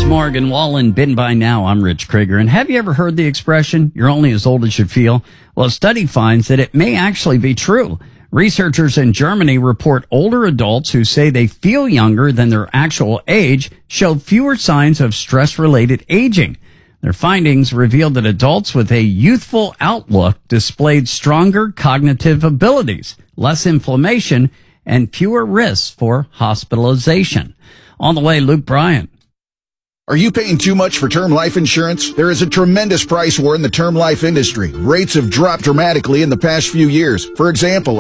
Morgan Wallen, been by now. I'm Rich Krieger. And have you ever heard the expression, you're only as old as you feel? Well, a study finds that it may actually be true. Researchers in Germany report older adults who say they feel younger than their actual age show fewer signs of stress-related aging. Their findings revealed that adults with a youthful outlook displayed stronger cognitive abilities, less inflammation, and fewer risks for hospitalization. On the way, Luke Bryan. Are you paying too much for term life insurance? There is a tremendous price war in the term life industry. Rates have dropped dramatically in the past few years. For example,